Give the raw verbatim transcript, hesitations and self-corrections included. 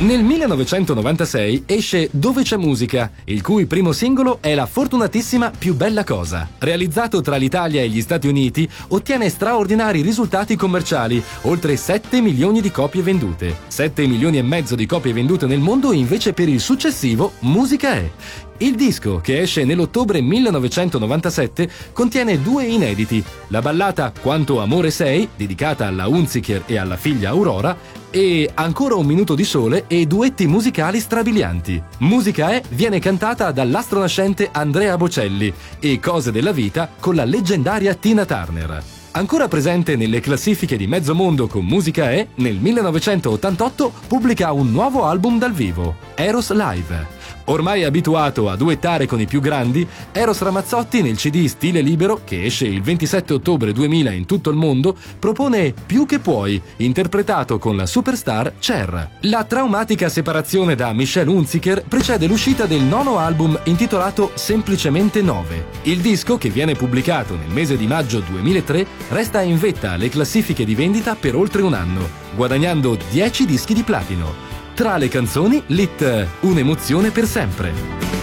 Nel millenovecentonovantasei esce Dove c'è musica, il cui primo singolo è la fortunatissima Più bella cosa. Realizzato tra l'Italia e gli Stati Uniti, ottiene straordinari risultati commerciali, oltre sette milioni di copie vendute. sette milioni e mezzo di copie vendute nel mondo invece per il successivo Musica è. Il disco, che esce nell'ottobre millenovecentonovantasette, contiene due inediti: la ballata Quanto amore sei, dedicata alla Hunziker e alla figlia Aurora, e Ancora un minuto di sole e duetti musicali strabilianti. Musica è viene cantata dall'astronascente Andrea Bocelli e Cose della vita con la leggendaria Tina Turner. Ancora presente nelle classifiche di mezzo mondo con Musica è, nel millenovecentottantotto pubblica un nuovo album dal vivo, Eros Live. Ormai abituato a duettare con i più grandi, Eros Ramazzotti nel C D Stile Libero, che esce il ventisette ottobre duemila in tutto il mondo, propone Più che puoi, interpretato con la superstar Cher. La traumatica separazione da Michelle Hunziker precede l'uscita del nono album intitolato Semplicemente nove. Il disco, che viene pubblicato nel mese di maggio duemilatré, resta in vetta alle classifiche di vendita per oltre un anno, guadagnando dieci dischi di platino. Tra le canzoni, l'hit Un'emozione per sempre.